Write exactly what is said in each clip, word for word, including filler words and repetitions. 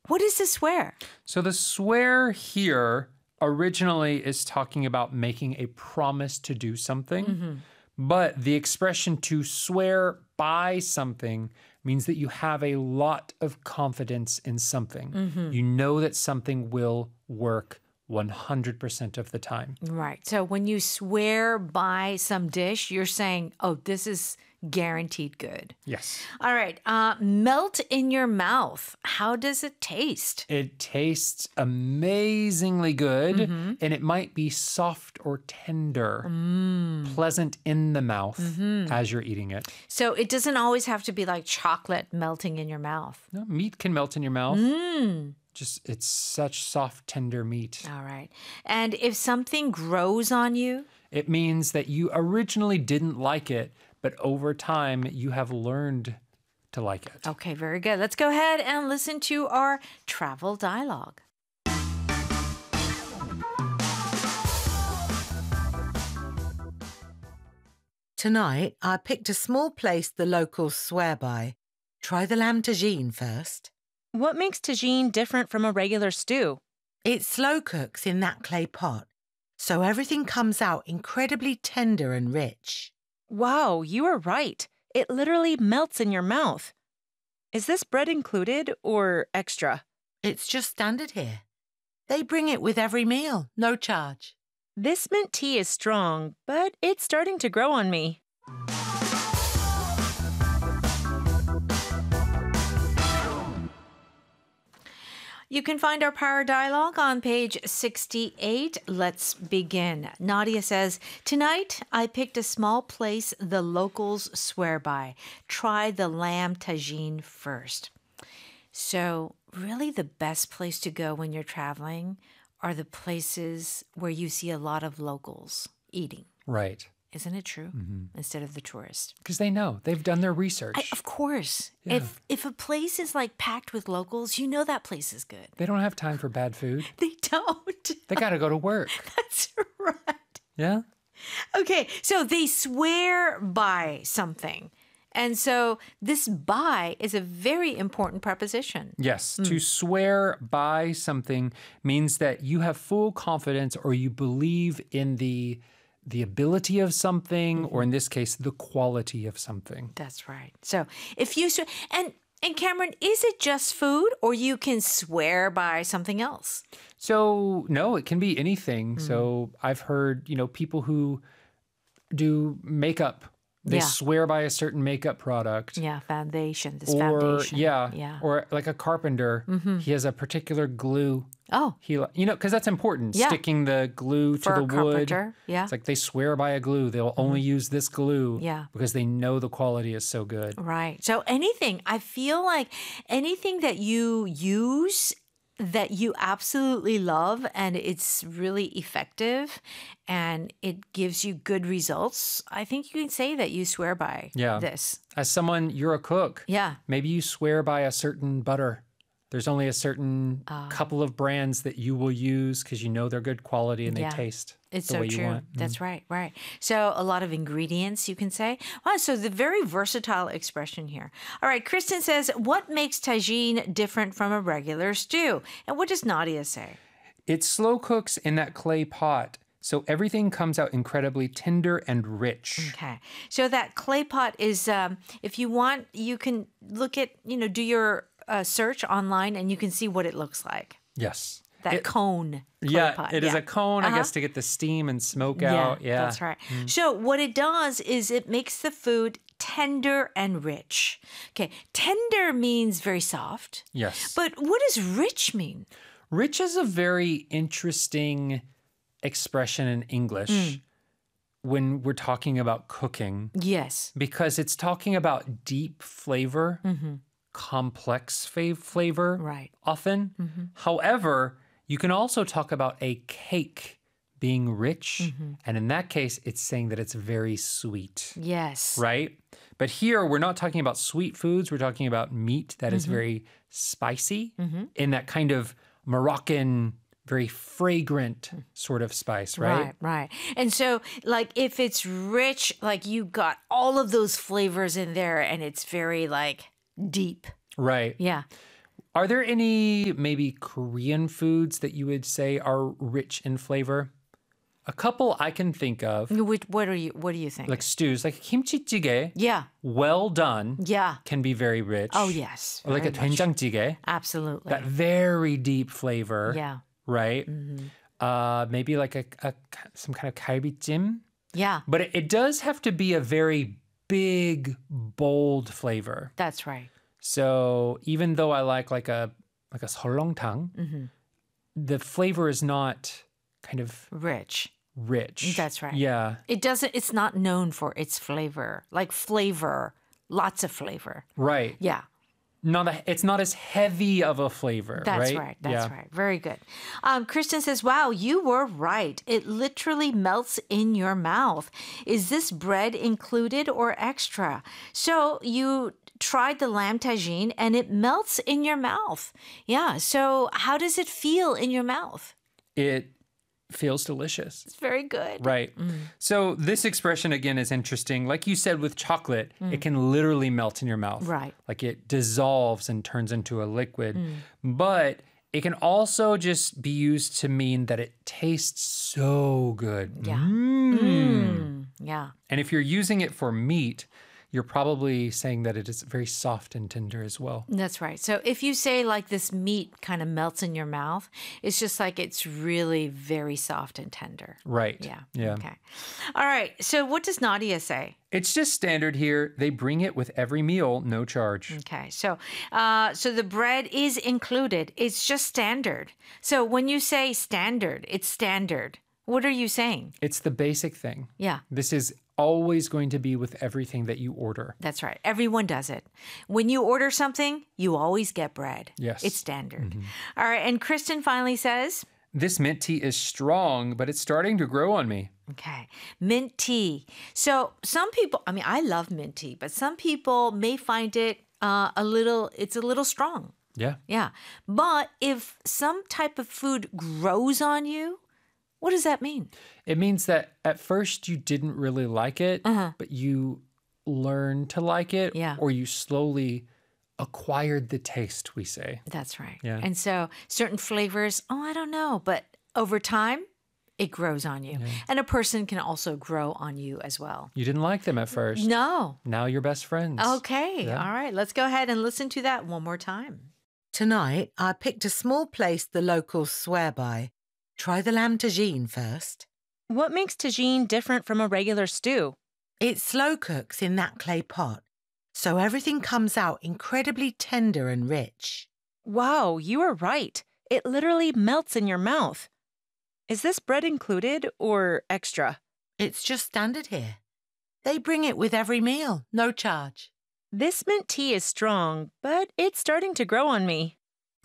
What is the swear? So the swear here originally is talking about making a promise to do something. Mm-hmm. But the expression to swear by something means that you have a lot of confidence in something. Mm-hmm. You know that something will work one hundred percent of the time. Right. So when you swear by some dish, you're saying, oh, this is guaranteed good. Yes. All right. Uh, melt in your mouth. How does it taste? It tastes amazingly good, mm-hmm. and it might be soft or tender, mm. pleasant in the mouth mm-hmm. as you're eating it. So it doesn't always have to be like chocolate melting in your mouth. No, meat can melt in your mouth. Mm. Just, it's such soft, tender meat. All right. And if something grows on you? It means that you originally didn't like it, but over time, you have learned to like it. Okay, very good. Let's go ahead and listen to our travel dialogue. Tonight, I picked a small place the locals swear by. Try the lamb tagine first. What makes tagine different from a regular stew? It slow cooks in that clay pot, so everything comes out incredibly tender and rich. Wow, you are right. It literally melts in your mouth. Is this bread included or extra? It's just standard here. They bring it with every meal, no charge. This mint tea is strong, but it's starting to grow on me. You can find our Power Dialogue on page sixty-eight. Let's begin. Nadia says, tonight I picked a small place the locals swear by. Try the lamb tagine first. So really the best place to go when you're traveling are the places where you see a lot of locals eating. Right. Isn't it true? Mm-hmm. Instead of the tourists. Because they know. They've done their research. I, of course. Yeah. If if a place is like packed with locals, you know that place is good. They don't have time for bad food. They don't. They got to go to work. That's right. Yeah? Okay, so they swear by something. And so this by is a very important preposition. Yes. Mm. To swear by something means that you have full confidence or you believe in the the ability of something, mm-hmm. or in this case, the quality of something. That's right. So if you swear, and and Cameron, is it just food, or you can swear by something else? So no, it can be anything. Mm. So I've heard, you know, people who do makeup. They yeah. swear by a certain makeup product. Yeah, foundation, this or, foundation. Yeah, yeah. Or like a carpenter, mm-hmm. he has a particular glue. Oh. He, you know, because that's important, yeah. sticking the glue For to the a wood. Carpenter. Yeah. It's like they swear by a glue. They'll mm-hmm. only use this glue yeah. because they know the quality is so good. Right. So anything, I feel like anything that you use that you absolutely love and it's really effective and it gives you good results, I think you can say that you swear by yeah. this. As someone, you're a cook. Yeah. Maybe you swear by a certain butter. There's only a certain uh, couple of brands that you will use because you know they're good quality and yeah. they taste it's the so way true. you want. That's mm. right, right. So a lot of ingredients, you can say. Wow, so the very versatile expression here. All right, Kristen says, what makes tagine different from a regular stew? And what does Nadia say? It slow cooks in that clay pot. So everything comes out incredibly tender and rich. Okay. So that clay pot is, um, if you want, you can look at, you know, do your uh, search online and you can see what it looks like. Yes. That it, cone. Clay yeah, pot. it yeah. is a cone, uh-huh. I guess, to get the steam and smoke yeah, out. Yeah, that's right. Mm. So what it does is it makes the food tender and rich. Okay. Tender means very soft. Yes. But what does rich mean? Rich is a very interesting expression in English mm. when we're talking about cooking. Yes. Because it's talking about deep flavor, mm-hmm. complex fa- flavor right. often. Mm-hmm. However, you can also talk about a cake being rich. Mm-hmm. And in that case, it's saying that it's very sweet. Yes. Right? But here, we're not talking about sweet foods. We're talking about meat that mm-hmm. is very spicy mm-hmm. in that kind of Moroccan, very fragrant sort of spice, right? Right, right. And so, like, if it's rich, like, you got all of those flavors in there and it's very, like, deep. Right. Yeah. Are there any maybe Korean foods that you would say are rich in flavor? A couple I can think of, Which, what are you? What do you think? like stews, like kimchi jjigae, yeah, well done, yeah. can be very rich. Oh yes, Or like a very much. doenjang jjigae, Absolutely. that very deep flavor. Yeah, Right? Mm-hmm. Uh, maybe like a, a some kind of galbijjim. yeah. But it, it does have to be a very big, bold flavor. That's right. So even though I like like a like a seolleongtang, Mm-hmm. the flavor is not kind of Rich. rich. That's right. Yeah. It doesn't. It's not known for its flavor, like flavor, lots of flavor. Right. Yeah. Not a, it's not as heavy of a flavor. That's right. right. That's yeah. right. Very good. Um, Kristen says, wow, you were right. It literally melts in your mouth. Is this bread included or extra? So you tried the lamb tagine and it melts in your mouth. Yeah. So how does it feel in your mouth? It feels delicious. It's very good. Right. Mm. So this expression again is interesting. Like you said with chocolate, it can literally melt in your mouth. Mm. Right. Like it dissolves and turns into a liquid. But it can also just be used to mean that it tastes so good. Yeah. Mm. Mm. Yeah. And if you're using it for meat, you're probably saying that it is very soft and tender as well. That's right. So if you say like this meat kind of melts in your mouth, it's just like it's really very soft and tender. Right. Yeah. Yeah. Okay. All right. So what does Nadia say? It's just standard here. They bring it with every meal, no charge. Okay. So, uh, so the bread is included. It's just standard. So when you say standard, it's standard. What are you saying? It's the basic thing. Yeah. This is always going to be with everything that you order. That's right. Everyone does it. When you order something, you always get bread. Yes. It's standard. All right. And Kristen finally says, This mint tea is strong, but it's starting to grow on me. okay, mint tea. So some people, I mean, I love mint tea, but some people may find it uh, a little, it's a little strong. Yeah. Yeah. But if some type of food grows on you, what does that mean? It means that at first you didn't really like it, but you learned to like it, Yeah. or you slowly acquired the taste, we say. That's right. Yeah. And so certain flavors, oh, I don't know, but over time, it grows on you. And a person can also grow on you as well. You didn't like them at first. No. Now you're best friends. Okay. Yeah. All right. Let's go ahead and listen to that one more time. Tonight, I picked a small place the locals swear by. Try the lamb tagine first. What makes tagine different from a regular stew? It slow cooks in that clay pot, so everything comes out incredibly tender and rich. Wow, you are right. It literally melts in your mouth. Is this bread included or extra? It's just standard here. They bring it with every meal, no charge. This mint tea is strong, but it's starting to grow on me.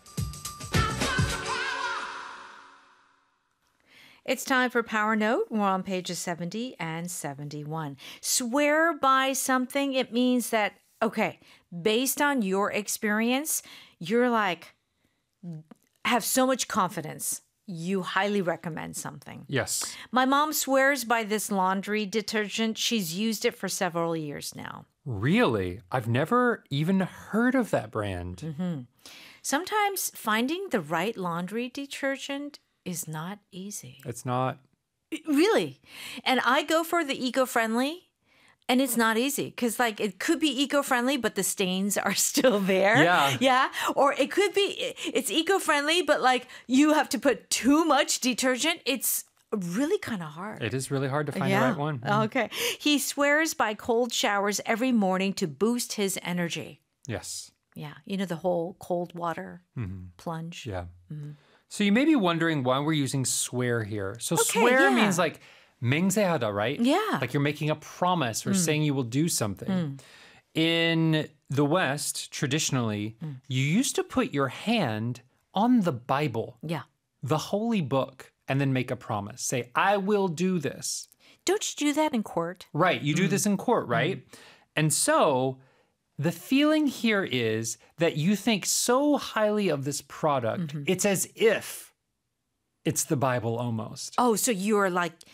It's time for Power Note. We're on pages seventy and seventy-one. Swear by something, it means that, okay, based on your experience, you're like, have so much confidence. You highly recommend something. Yes. My mom swears by this laundry detergent. She's used it for several years now. Really? I've never even heard of that brand. Mm-hmm. Sometimes finding the right laundry detergent is not easy. It's not. Really. And I go for the eco-friendly, and it's not easy because, like, it could be eco-friendly, but the stains are still there. Yeah. Yeah. Or it could be, it's eco-friendly, but, like, you have to put too much detergent. It's really kind of hard. It is really hard to find yeah. the right one. Okay. He swears by cold showers every morning to boost his energy. Yes. Yeah. You know, the whole cold water plunge. Yeah. So you may be wondering why we're using swear here. So Okay, swear yeah. means like 맹세하다, right? Yeah. Like you're making a promise or saying you will do something. In the West, traditionally, you used to put your hand on the Bible, Yeah. the holy book, and then make a promise. Say, I will do this. Don't you do that in court? Right. You do this in court, right? And so the feeling here is that you think so highly of this product, it's as if it's the Bible almost. Oh, so you're like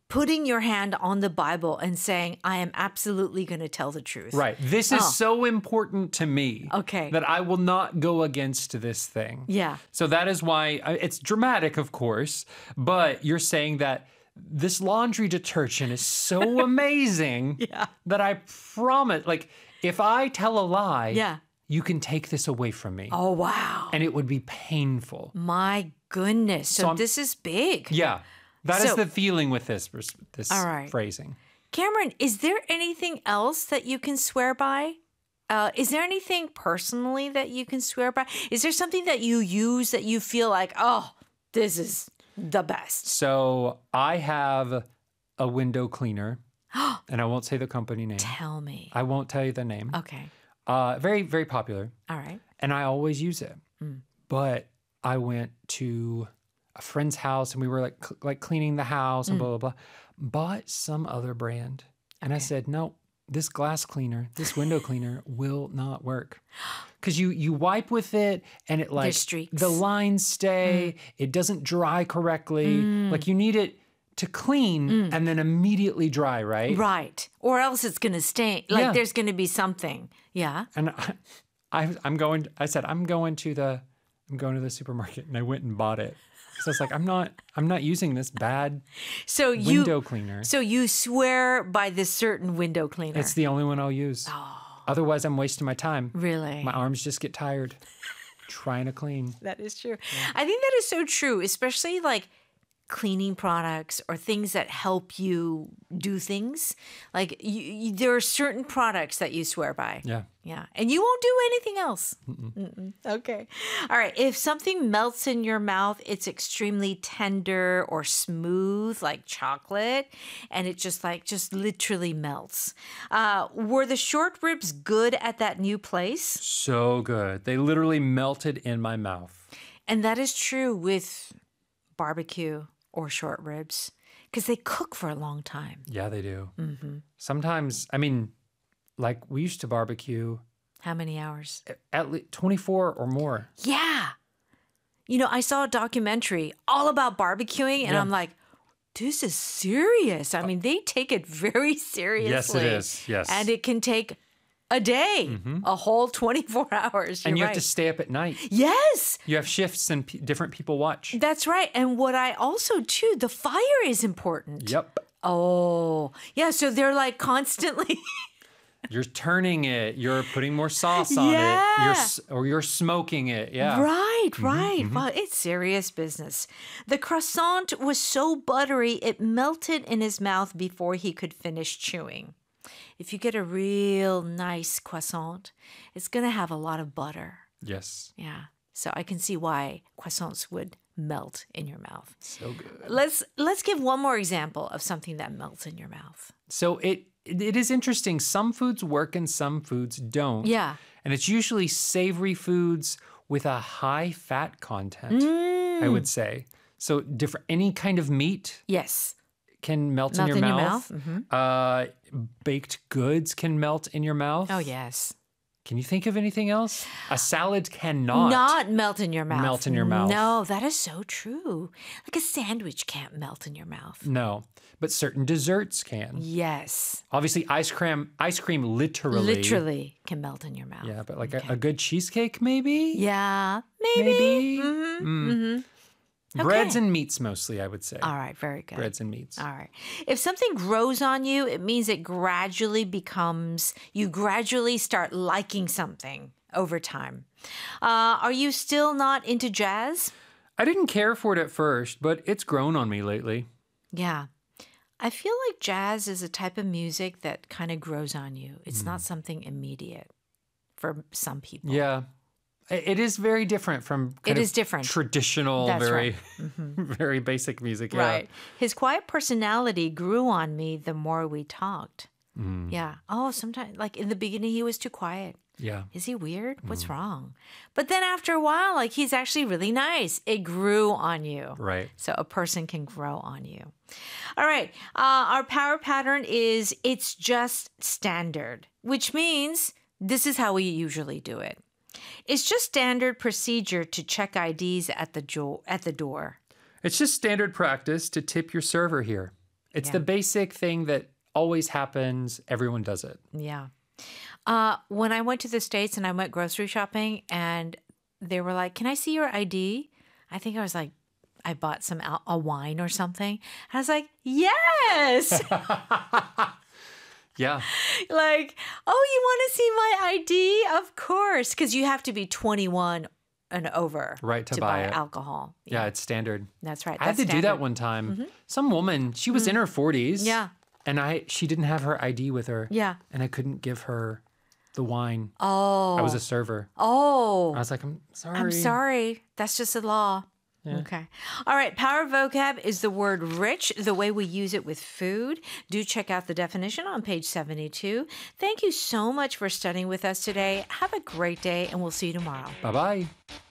putting your hand on the Bible and saying, I am absolutely going to tell the truth. Right. This is Oh. so important to me Okay. that I will not go against this thing. Yeah. So that is why uh, it's dramatic, of course, but you're saying that this laundry detergent is so amazing Yeah. that I promise, like, if I tell a lie, Yeah. you can take this away from me. Oh, wow. And it would be painful. My goodness. So, So I'm- this is big. Yeah. That is So- the feeling with this, this All right. phrasing. Cameron, is there anything else that you can swear by? Uh, is there anything personally that you can swear by? Is there something that you use that you feel like, oh, this is the best? So I have a window cleaner, and I won't say the company name. Tell me. I won't tell you the name. Okay. Uh, very, very popular, All right. and I always use it. But I went to a friend's house, and we were like cl- like cleaning the house and blah blah blah. Bought some other brand, and I Okay. said, no, this glass cleaner, this window cleaner will not work. Because you you wipe with it and it like streaks. the lines stay, it doesn't dry correctly. Like you need it to clean and then immediately dry, right? Right. Or else it's going to stain. Like Yeah. there's going to be something. Yeah. And I, I I'm going I said, I'm going to the I'm going to the supermarket, and I went and bought it. So it's like I'm not I'm not using this bad So you window cleaner. So you swear by this certain window cleaner. It's the only one I'll use. Otherwise I'm wasting my time. Really? My arms just get tired trying to clean. That is true. I think that is so true, especially like cleaning products or things that help you do things. Like you, you, there are certain products that you swear by. Yeah. Yeah. And you won't do anything else. Mm-mm. Okay. All right. If something melts in your mouth, it's extremely tender or smooth, like chocolate, and it just like, just literally melts. Uh, were the short ribs good at that new place? So good. They literally melted in my mouth. And that is true with barbecue or short ribs because they cook for a long time. Yeah, they do. Mm-hmm. Sometimes, I mean, like we used to barbecue How many hours? at least twenty-four or more. Yeah. You know, I saw a documentary all about barbecuing and Yeah. I'm like, this is serious. I mean, they take it very seriously. Yes, it is. Yes. And it can take a day, a whole twenty-four hours. You're and you right. have to stay up at night. Yes. You have shifts and p- different people watch. That's right. And what I also, too, the fire is important. Yep. Oh, yeah. So they're like constantly. You're turning it. You're putting more sauce on it. Yeah. You're s- or you're smoking it. Yeah. Right, right. Wow, it's serious business. The croissant was so buttery, it melted in his mouth before he could finish chewing. If you get a real nice croissant, it's going to have a lot of butter. Yes. Yeah. So I can see why croissants would melt in your mouth. So good. Let's let's give one more example of something that melts in your mouth. So it it is interesting. Some foods work and some foods don't. Yeah. And it's usually savory foods with a high fat content, I would say. So different any kind of meat Yes. can melt, Melt in your in your mouth. mouth, mhm. Uh, baked goods can melt in your mouth. Oh, yes. Can you think of anything else? A salad cannot. Not melt in your mouth. melt in your mouth. No, that is so true. Like a sandwich can't melt in your mouth. No, but certain desserts can. Yes. Obviously, ice cream, ice cream, literally. Literally can melt in your mouth. Yeah, but like a, a good cheesecake, maybe. Yeah, maybe. Maybe. Mhm, Mm. mhm. Breads Okay. and meats mostly, I would say. All right, very good. Breads and meats. All right. If something grows on you, it means it gradually becomes, you gradually start liking something over time. Uh, are you still not into jazz? I didn't care for it at first, but it's grown on me lately. Yeah. I feel like jazz is a type of music that kind of grows on you. It's Mm. not something immediate for some people. Yeah. I- It is very different from kind It of is different. traditional, That's very, right. very basic music. Yeah. Right. His quiet personality grew on me the more we talked. Mm. Yeah. Oh, sometimes, like in the beginning, he was too quiet. Yeah. Is he weird? What's Mm. wrong? But then after a while, like he's actually really nice. It grew on you. Right. So a person can grow on you. All right. Uh, our power pattern is it's just standard, which means this is how we usually do it. It's just standard procedure to check I Ds at the jo- at the door. It's just standard practice to tip your server here. It's Yeah. the basic thing that always happens. Everyone does it. Yeah. Uh, when I went to the States and I went grocery shopping and they were like, can I see your I D? I think I was like, I bought some al- a wine or something. I was like, yes. Yeah. Like, oh, you want to see my I D? Of course. Because you have to be twenty-one and over Right, to buy it. alcohol. Yeah, it's standard. That's right. I had to That's do that standard. one time. Some woman, she was in her forties. Yeah. And I she didn't have her I D with her. Yeah. And I couldn't give her the wine. Oh. I was a server. Oh. I was like, I'm sorry. I'm sorry. That's just the law. Okay. All right. Power vocab is the word rich, the way we use it with food. Do check out the definition on page seventy-two. Thank you so much for studying with us today. Have a great day, and we'll see you tomorrow. Bye-bye.